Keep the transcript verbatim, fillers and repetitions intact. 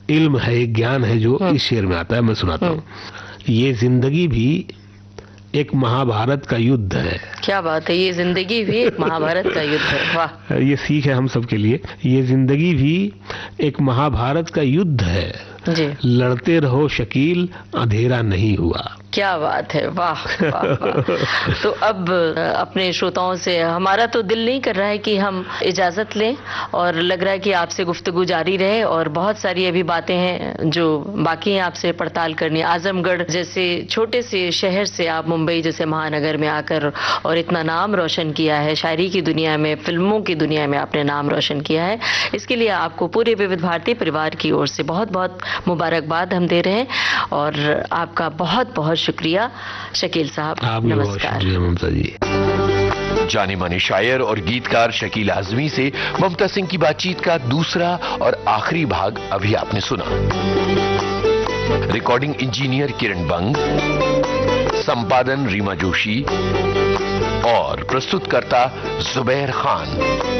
इल्म है, एक ज्ञान है जो इस शेर में आता है, मैं सुनाता हूँ। ये जिंदगी भी एक महाभारत का युद्ध है। क्या बात है, ये जिंदगी भी एक महाभारत का युद्ध है, वाह। ये सीख है हम सब के लिए। ये जिंदगी भी एक महाभारत का युद्ध है जी। लड़ते रहो शकील, अंधेरा नहीं हुआ। क्या बात है, वाह वाह वाह। तो अब अपने श्रोताओं से हमारा तो दिल नहीं कर रहा है कि हम इजाजत लें, और लग रहा है कि आपसे गुफ्तगू जारी रहे, और बहुत सारी अभी बातें हैं जो बाकी हैं आपसे पड़ताल करनी। आजमगढ़ जैसे छोटे से शहर से आप मुंबई जैसे महानगर में आकर और इतना नाम रोशन किया है, शायरी की दुनिया में, फिल्मों की दुनिया में आपने नाम रोशन किया है, इसके लिए आपको पूरे विविध भारती परिवार की ओर से बहुत बहुत मुबारकबाद हम दे रहे हैं। और आपका बहुत बहुत शुक्रिया शकील साहब, नमस्कार। ममता जी। जाने माने शायर और गीतकार शकील आजमी से ममता सिंह की बातचीत का दूसरा और आखिरी भाग अभी आपने सुना। रिकॉर्डिंग इंजीनियर किरण बंग, संपादन रीमा जोशी और प्रस्तुतकर्ता जुबैर खान।